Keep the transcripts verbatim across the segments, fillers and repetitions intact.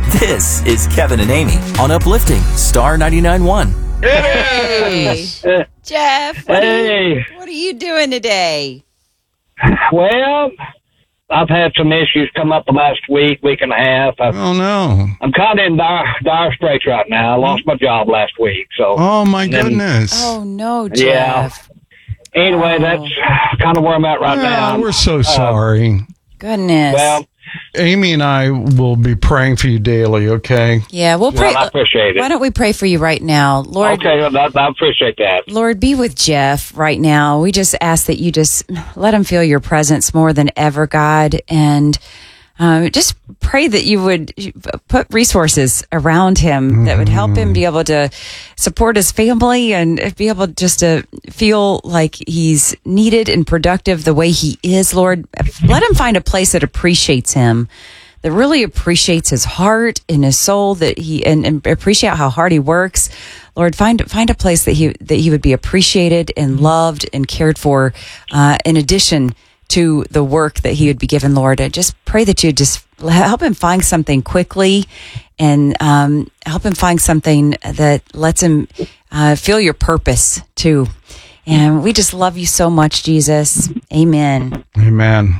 This is Kevin and Amy on Uplifting Star ninety-nine point one. Hey, Jeff, what, Hey. Are you, what are you doing today? Well, I've had some issues come up the last week, week and a half. I've, Oh, no. I'm kind of in dire, dire straits right now. I lost my job last week, so Oh, my And then- goodness. Oh, no, Yeah. Jeff. anyway, Oh. that's kind of where I'm at right Oh, now. we're so sorry. Goodness. Well, Amy and I will be praying for you daily, okay? yeah, we'll pray. well, I appreciate it. Why don't we pray for you right now? Lord, Okay, well, I, I appreciate that. Lord, be with Jeff right now. We just ask that you just let him feel your presence more than ever, God. And um, just pray that you would put resources around him that would help him be able to support his family and be able just to feel like he's needed and productive the way he is, Lord. Let him find a place that appreciates him, that really appreciates his heart and his soul, that he and, and appreciate how hard he works. Lord, find find a place that he that he would be appreciated and loved and cared for, uh, in addition to the work that he would be given, Lord. I just pray that you just help him find something quickly and um, help him find something that lets him uh, feel your purpose too. And we just love you so much, Jesus. Amen. Amen.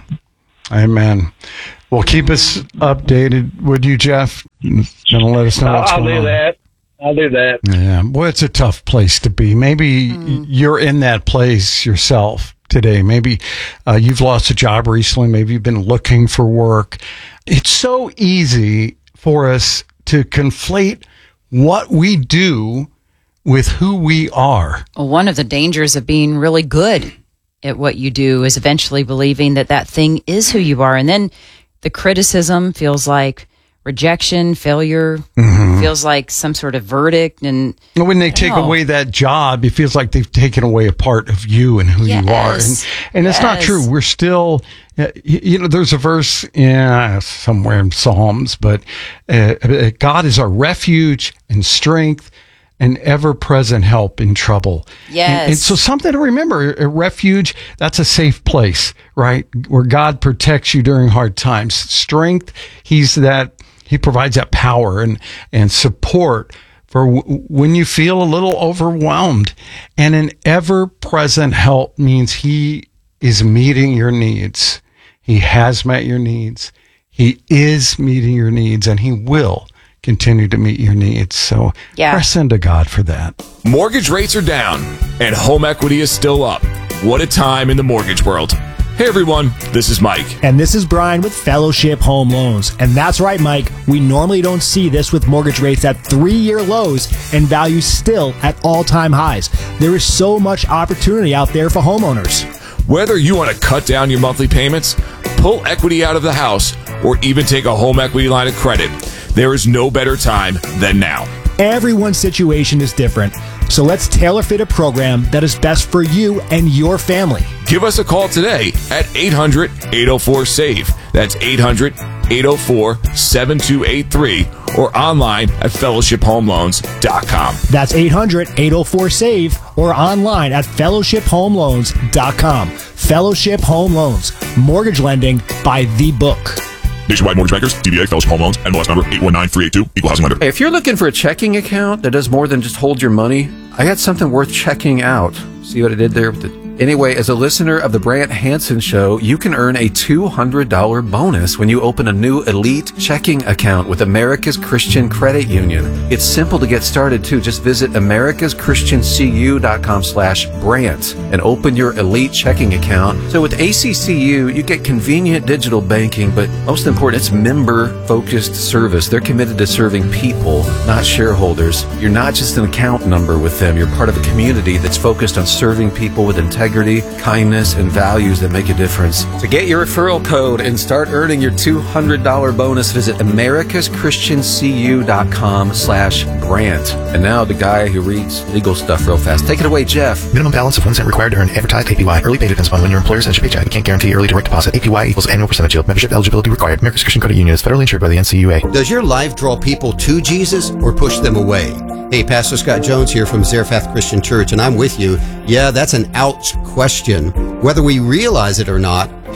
Amen. Well, keep us updated, would you, Jeff? Going to let us know I'll, what's I'll going do on. that. I'll do that. Yeah. Well, it's a tough place to be. Maybe you're in that place yourself today. Maybe uh, you've lost a job recently. Maybe you've been looking for work. It's so easy for us to conflate what we do with who we are. Well, one of the dangers of being really good at what you do is eventually believing that that thing is who you are. And then the criticism feels like rejection, failure, Mm-hmm. feels like some sort of verdict. And When they take Wow. away that job, it feels like they've taken away a part of you and who you are. And, Yes. and it's not Yes. true. We're still, uh, you you know, there's a verse in, somewhere in Psalms, but uh, uh, God is our refuge and strength and ever-present help in trouble. Yes. And, and so something to remember, a refuge, that's a safe place, right? Where God protects you during hard times. Strength, he's that, he provides that power and, and support for w- when you feel a little overwhelmed. And an ever-present help means he is meeting your needs. He has met your needs. He is meeting your needs, and he will continue to meet your needs. So Yeah. press into God for that. Mortgage rates are down, and home equity is still up. What a time in the mortgage world. Hey everyone, this is Mike. And this is Brian with Fellowship Home Loans. And that's right, Mike. We normally don't see this with mortgage rates at three-year lows and values still at all-time highs. There is so much opportunity out there for homeowners. Whether you want to cut down your monthly payments, pull equity out of the house, or even take a home equity line of credit, there is no better time than now. Everyone's situation is different. So let's tailor fit a program that is best for you and your family. Give us a call today at eight hundred, eight oh four, SAVE. That's eight hundred, eight oh four, seven two eight three or online at fellowship home loans dot com. That's eight hundred, eight oh four, SAVE or online at fellowship home loans dot com. Fellowship Home Loans. Mortgage lending by the book. Nationwide Mortgage Bankers, D B A, Fellowship Home Loans, N M L S number eight one nine three eight two, Equal Housing Lender. Hey, if you're looking for a checking account that does more than just hold your money, I got something worth checking out. See what I did there? With the... Anyway, as a listener of the Brant Hansen Show, you can earn a two hundred dollars bonus when you open a new Elite checking account with America's Christian Credit Union. It's simple to get started, too. Just visit americas christian c u dot com slash Brant and open your Elite checking account. So with A C C U, you get convenient digital banking, but most important, it's member-focused service. They're committed to serving people, not shareholders. You're not just an account number with them. You're part of a community that's focused on serving people with integrity, kindness, and values that make a difference. To get your referral code and start earning your two hundred dollars bonus, visit americas christian c u dot com slash Brant. And now the guy who reads legal stuff real fast. Take it away, Jeff. Minimum balance of one cent required to earn advertised A P Y. Early pay depends upon when your employer sends your paycheck. We can't guarantee early direct deposit. A P Y equals annual percentage yield. Membership eligibility required. America's Christian Credit Union is federally insured by the N C U A. Does your life draw people to Jesus or push them away? Hey, Pastor Scott Jones here from Zarephath Christian Church, and I'm with you. Yeah, that's an ouch question. Whether we realize it or not,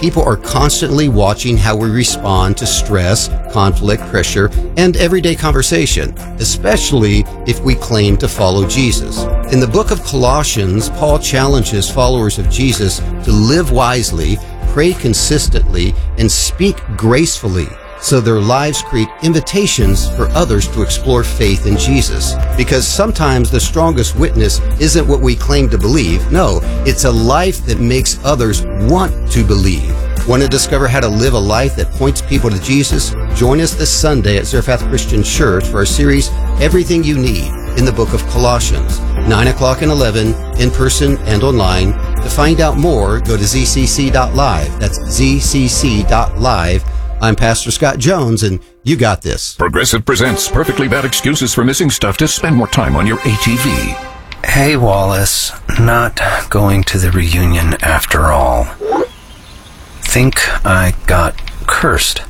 people are constantly watching how we respond to stress, conflict, pressure, and everyday conversation, especially if we claim to follow Jesus. In the book of Colossians, Paul challenges followers of Jesus to live wisely, pray consistently, and speak gracefully, so their lives create invitations for others to explore faith in Jesus. Because sometimes the strongest witness isn't what we claim to believe. No, it's a life that makes others want to believe. Want to discover how to live a life that points people to Jesus? Join us this Sunday at Zarephath Christian Church for our series, Everything You Need, in the book of Colossians, nine o'clock and eleven, in person and online. To find out more, go to z c c dot live. That's z c c dot live. I'm Pastor Scott Jones, and you got this. Progressive presents Perfectly Bad Excuses for Missing Stuff to Spend More Time on Your A T V. Hey, Wallace. Not going to the reunion after all. Think I got cursed.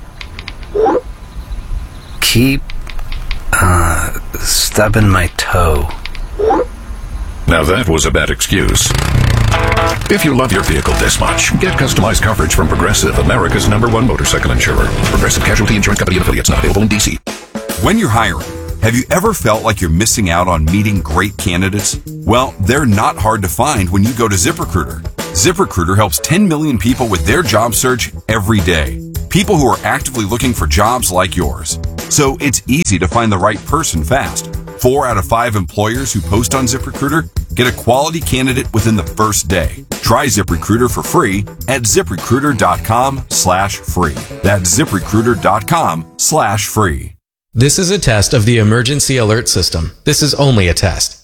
Keep, uh, stubbing my toe. Now that was a bad excuse. If you love your vehicle this much, get customized coverage from Progressive, America's number one motorcycle insurer. Progressive Casualty Insurance Company and affiliates, not available in D C. When you're hiring, have you ever felt like you're missing out on meeting great candidates? Well, they're not hard to find when you go to ZipRecruiter. ZipRecruiter helps ten million people with their job search every day. People who are actively looking for jobs like yours. So it's easy to find the right person fast. Four out of five employers who post on ZipRecruiter get a quality candidate within the first day. Try ZipRecruiter for free at ZipRecruiter.com slash free. That's ZipRecruiter.com slash free. This is a test of the emergency alert system. This is only a test.